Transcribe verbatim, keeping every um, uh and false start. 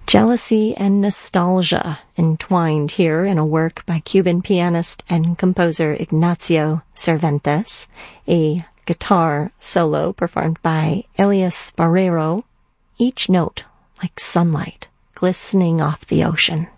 Jealousy and nostalgia entwined here in a work by Cuban pianist and composer Ignacio Cervantes, a guitar solo performed by Elias Barrero, each note like sunlight glistening off the ocean.